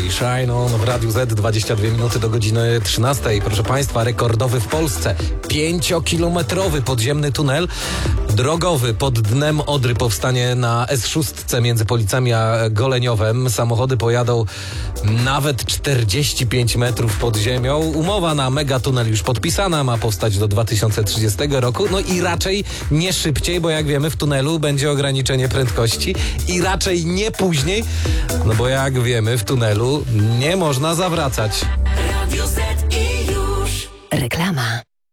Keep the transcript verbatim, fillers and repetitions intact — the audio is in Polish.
i Shine On w Radiu Z, dwadzieścia dwie minuty do godziny trzynastej. Proszę Państwa, rekordowy w Polsce pięciokilometrowy podziemny tunel drogowy pod dnem Odry powstanie na S sześć między Policami a Goleniowem. Samochody pojadą nawet czterdzieści pięć metrów pod ziemią. Umowa na megatunel już podpisana, ma powstać do dwa tysiące trzydziestego roku. No i raczej nie szybciej, bo jak wiemy w tunelu będzie ograniczenie prędkości i raczej nie później, no bo jak wiemy w tunelu nie można zawracać. Radio Z.